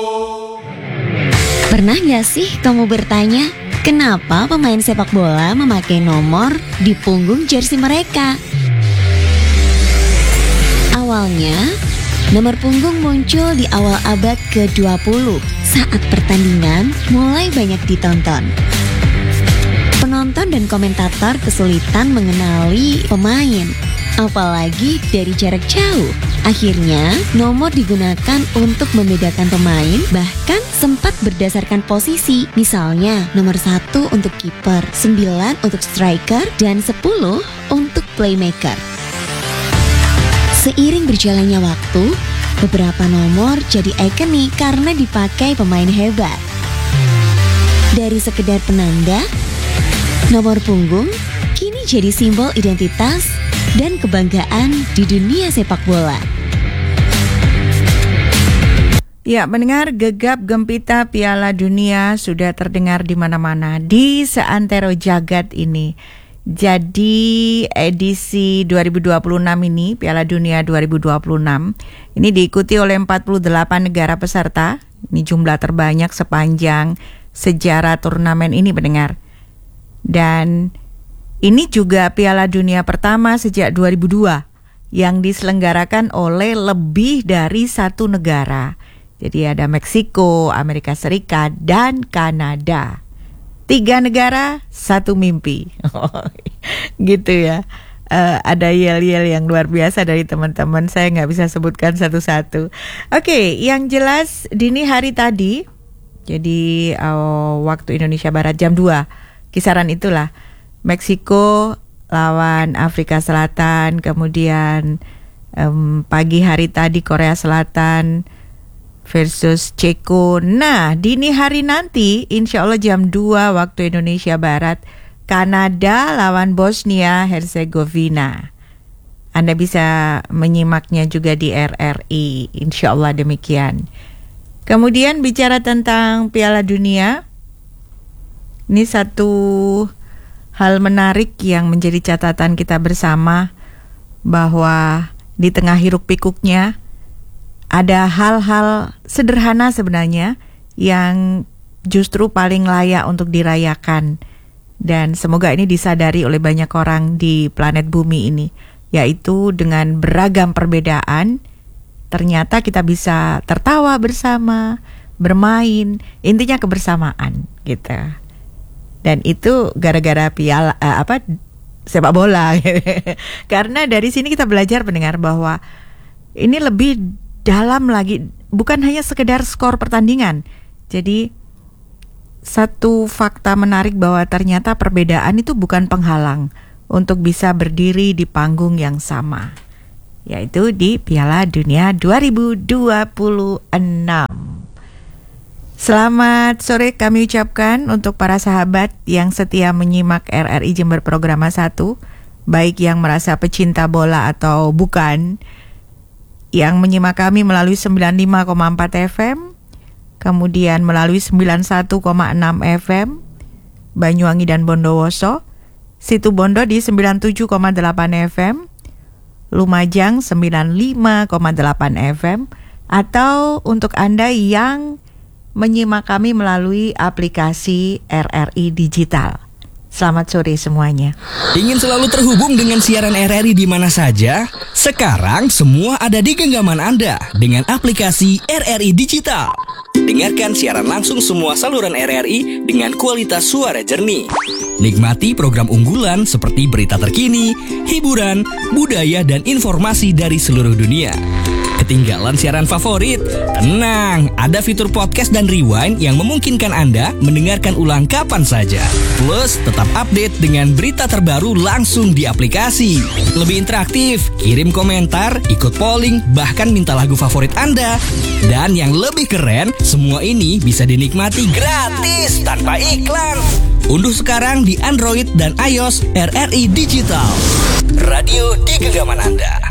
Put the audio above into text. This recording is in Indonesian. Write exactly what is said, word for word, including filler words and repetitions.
Pernah gak sih kamu bertanya, kenapa pemain sepak bola memakai nomor di punggung jersey mereka? Awalnya, nomor punggung muncul di awal abad ke dua puluh saat pertandingan mulai banyak ditonton. Penonton dan komentator kesulitan mengenali pemain, apalagi dari jarak jauh. Akhirnya, nomor digunakan untuk membedakan pemain, bahkan sempat berdasarkan posisi. Misalnya, nomor satu untuk kiper, sembilan untuk striker, dan sepuluh untuk playmaker. Seiring berjalannya waktu, beberapa nomor jadi ikonik karena dipakai pemain hebat. Dari sekedar penanda, nomor punggung kini jadi simbol identitas dan kebanggaan di dunia sepak bola. Ya, mendengar gegap gempita Piala Dunia sudah terdengar di mana-mana di seantero jagat ini. Jadi edisi dua ribu dua puluh enam ini, Piala Dunia dua ribu dua puluh enam, ini diikuti oleh empat puluh delapan negara peserta. Ini jumlah terbanyak sepanjang sejarah turnamen ini, pendengar. Dan ini juga Piala Dunia pertama sejak dua ribu dua yang diselenggarakan oleh lebih dari satu negara. Jadi ada Meksiko, Amerika Serikat, dan Kanada. Tiga negara, satu mimpi. Gitu ya. Uh, ada yel-yel yang luar biasa dari teman-teman. Saya nggak bisa sebutkan satu-satu. Oke, yang jelas dini hari tadi, jadi uh, waktu Indonesia Barat jam dua, kisaran itulah. Meksiko lawan Afrika Selatan, kemudian um, pagi hari tadi Korea Selatan versus Ceko. Nah, dini hari nanti insya Allah jam dua waktu Indonesia Barat, Kanada lawan Bosnia Herzegovina. Anda bisa menyimaknya juga di R R I, insya Allah demikian. Kemudian bicara tentang Piala Dunia, ini satu hal menarik yang menjadi catatan kita bersama, bahwa di tengah hiruk pikuknya ada hal-hal sederhana sebenarnya yang justru paling layak untuk dirayakan. Dan semoga ini disadari oleh banyak orang di planet bumi ini, yaitu dengan beragam perbedaan, ternyata kita bisa tertawa bersama, bermain, intinya kebersamaan gitu. Dan itu gara-gara piala uh, apa sepak bola. Karena dari sini kita belajar, pendengar, bahwa ini lebih dalam lagi, bukan hanya sekedar skor pertandingan. Jadi satu fakta menarik bahwa ternyata perbedaan itu bukan penghalang untuk bisa berdiri di panggung yang sama, yaitu di Piala Dunia dua ribu dua puluh enam. Selamat sore kami ucapkan untuk para sahabat yang setia menyimak R R I Jember Programa satu, baik yang merasa pecinta bola atau bukan, yang menyimak kami melalui sembilan puluh lima koma empat F M, kemudian melalui sembilan puluh satu koma enam F M, Banyuwangi dan Bondowoso, Situ Bondo di sembilan puluh tujuh koma delapan F M, Lumajang sembilan puluh lima koma delapan F M, atau untuk Anda yang menyimak kami melalui aplikasi R R I Digital. Selamat sore semuanya. Ingin selalu terhubung dengan siaran R R I di mana saja? Sekarang semua ada di genggaman Anda dengan aplikasi R R I Digital. Dengarkan siaran langsung semua saluran R R I dengan kualitas suara jernih. Nikmati program unggulan seperti berita terkini, hiburan, budaya, dan informasi dari seluruh dunia. Ketinggalan siaran favorit? Tenang, ada fitur podcast dan rewind yang memungkinkan Anda mendengarkan ulang kapan saja. Plus, tetap update dengan berita terbaru langsung di aplikasi. Lebih interaktif, kirim komentar, ikut polling, bahkan minta lagu favorit Anda. Dan yang lebih keren, semua ini bisa dinikmati gratis tanpa iklan. Unduh sekarang di Android dan iOS R R I Digital. Radio di genggaman Anda.